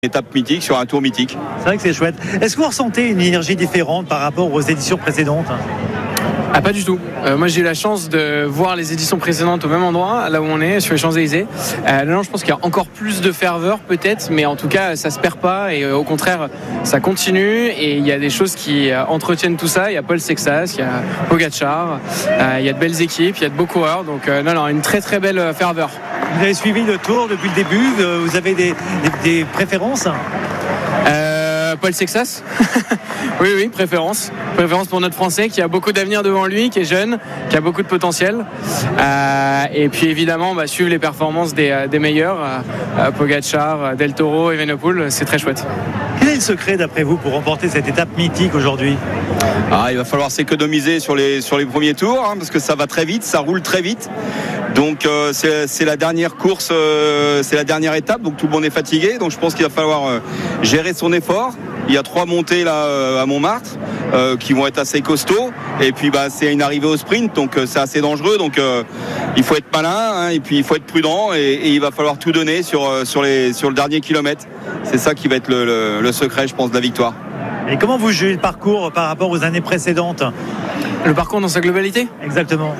étape mythique sur un tour mythique. C'est vrai que c'est chouette. Est-ce que vous ressentez une énergie différente par rapport aux éditions précédentes ? Ah, pas du tout. Moi, j'ai eu la chance de voir les éditions précédentes au même endroit, là où on est, sur les Champs-Élysées. Là, je pense qu'il y a encore plus de ferveur, peut-être, mais en tout cas, ça se perd pas et au contraire, ça continue. Et il y a des choses qui entretiennent tout ça. Il y a Paul Sexas, il y a Pogačar, il y a de belles équipes, il y a de beaux coureurs. Donc, non, une très très belle ferveur. Vous avez suivi le Tour depuis le début. Vous avez des préférences ? Paul Sexas. oui, préférence pour notre Français qui a beaucoup d'avenir devant lui, qui est jeune, qui a beaucoup de potentiel. Et puis évidemment, suivre les performances des meilleurs, Pogačar, Del Toro, Evenepoel, c'est très chouette. Quel est le secret d'après vous pour remporter cette étape mythique aujourd'hui ? Il va falloir s'économiser sur les premiers tours, parce que ça va très vite, ça roule très vite. Donc c'est la dernière course, c'est la dernière étape, donc tout le monde est fatigué. Donc je pense qu'il va falloir gérer son effort. Il y a 3 montées là à Montmartre qui vont être assez costauds. Et puis c'est une arrivée au sprint, donc c'est assez dangereux. Donc il faut être malin, et puis il faut être prudent, et il va falloir tout donner sur le dernier kilomètre. C'est ça qui va être le secret, je pense, de la victoire. Et comment vous jugez le parcours par rapport aux années précédentes ? Le parcours dans sa globalité ? Exactement.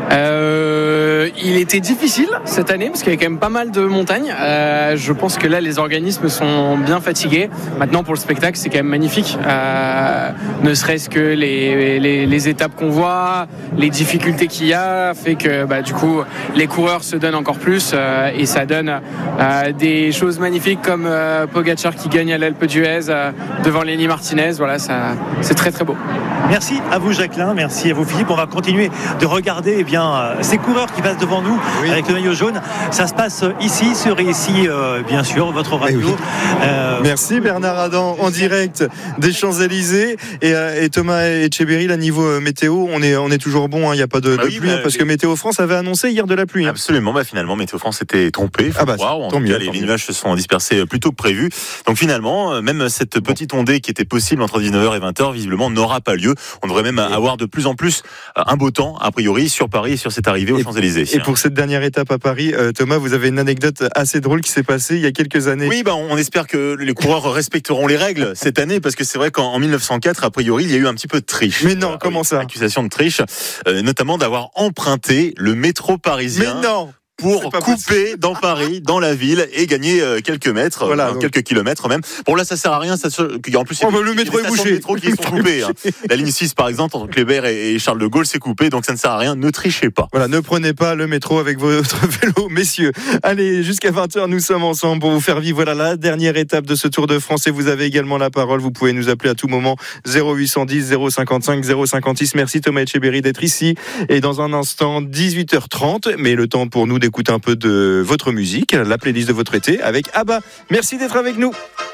Il était difficile cette année parce qu'il y avait quand même pas mal de montagnes. Je pense que là les organismes sont bien fatigués. Maintenant pour le spectacle c'est quand même magnifique. Ne serait-ce que les étapes qu'on voit, les difficultés qu'il y a fait que du coup les coureurs se donnent encore plus et ça donne des choses magnifiques comme Pogačar qui gagne à l'Alpe d'Huez devant Lenny Martinez. Voilà, ça c'est très très beau. Merci à vous Jacqueline, merci à vous Philippe. On va continuer de regarder ces coureurs qui passent devant nous avec le maillot jaune. Ça se passe ici sur bien sûr votre radio. Merci Bernard Adam en direct des Champs-Élysées et Thomas Etcheberry, là niveau météo, on est toujours bon, il n'y a pas de pluie parce que Météo France avait annoncé hier de la pluie. Absolument, finalement Météo France était trompé. En tout cas, les nuages se sont dispersés plus tôt que prévu. Donc finalement, même cette petite ondée qui était possible entre 19h et 20h, visiblement n'aura pas lieu. On devrait même avoir de plus en plus un beau temps, a priori, sur Paris et sur cette arrivée aux Champs-Élysées. Et pour cette dernière étape à Paris, Thomas, vous avez une anecdote assez drôle qui s'est passée il y a quelques années. Oui, on espère que les coureurs respecteront les règles cette année, parce que c'est vrai qu'en 1904, a priori, il y a eu un petit peu de triche. Mais non, comment ça ? Accusation de triche, notamment d'avoir emprunté le métro parisien. Mais non ! Pour couper dans Paris, dans la ville, et gagner quelques mètres, quelques kilomètres même. Bon, là, ça sert à rien. En plus, le métro est bouché. Métro qui sont coupés. La ligne 6, par exemple, entre Kléber et Charles de Gaulle, c'est coupé, donc ça ne sert à rien. Ne trichez pas. Voilà, ne prenez pas le métro avec votre vélo, messieurs. Allez, jusqu'à 20h, nous sommes ensemble pour vous faire vivre la dernière étape de ce Tour de France. Et vous avez également la parole. Vous pouvez nous appeler à tout moment 0810 055 056. Merci Thomas Etcheberry d'être ici. Et dans un instant, 18h30, mais le temps pour nous d'écouter un peu de votre musique, la playlist de votre été avec ABBA. Merci d'être avec nous.